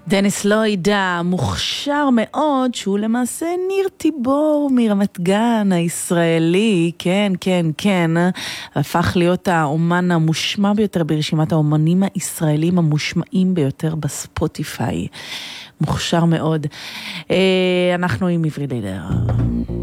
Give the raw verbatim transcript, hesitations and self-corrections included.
דניס לויד מוכשר מאוד, שהוא למעשה ניר טיבור מרמת גן הישראלי, כן, כן, כן, הפך להיות האומן המושמע ביותר ברשימת האומנים הישראלים המושמעים ביותר בספוטיפיי. מוכשר מאוד. אנחנו עם עברי לידר.